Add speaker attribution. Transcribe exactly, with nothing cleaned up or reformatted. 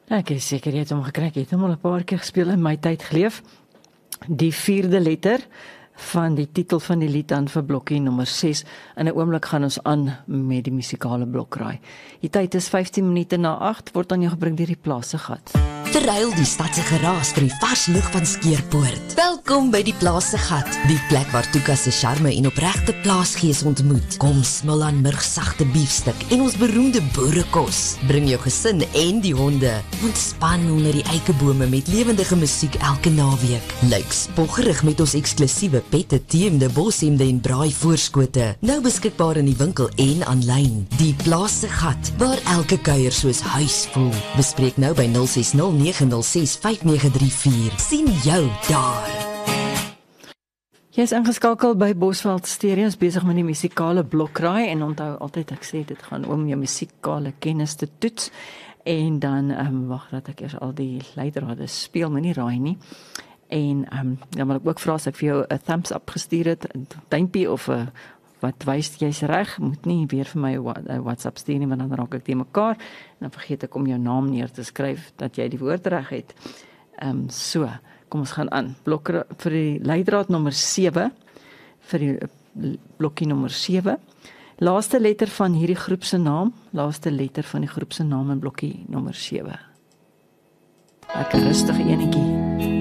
Speaker 1: Ek is seker jy het hom gekry, ek het hom al 'n paar keer gespeel in my tyd geleef. Die vierde letter van die titel van die lied dan vir blokkie nommer ses. In 'n oomblik gaan ons aan met die musikale blokraai. Die tyd is vyftien minute na agt, word aan jou gebring deur die Plase Gat.
Speaker 2: Verruil die stad se geraas vir die vars lug van Skeerpoort. Welkom by die Plase Gat, die plek waar Tuka se charme en opregte plaasgees ontmoet. Kom smil aan murgsagte biefstuk en ons beroemde boerekos. Bring jou gesin en die honde. Ontspan onder die eikebome met lewendige musiek elke naweek. Lyk spoggerig met ons eksklusiewe pette, teemde, boshemde en braai voorskote. Nou beskikbaar in die winkel en aanlyn. Die Plase Gat, waar elke kuier soos huis voel. Bespreek nou by nul ses nul nege nul ses vyf nege drie vier. Sien jou daar.
Speaker 1: Jy is ingeskakel by Bosveld Stereo, ons besig met die musikale blokraai en onthou altyd ek sê dit gaan om jou musikale kennis te toets en dan um, wag dat ek eers al die leidrade speel, my nie raai nie. En um, dan wil ek ook vra as ek vir jou 'n thumbs up gestuur het, 'n duimpie of 'n wat wys jy's reg, moet nie weer vir my 'n WhatsApp stuur nie want dan raak ek te mekaar en dan vergeet ek om jou naam neer te skryf dat jy die woord reg het. Ehm um, so, kom ons gaan aan. Blok vir die leidraad nommer sewe vir die blokkie nommer sewe. Laaste letter van hierdie groep se naam, laaste letter van die groep se naam in blokkie nommer sewe. Lekker rustige enetjie.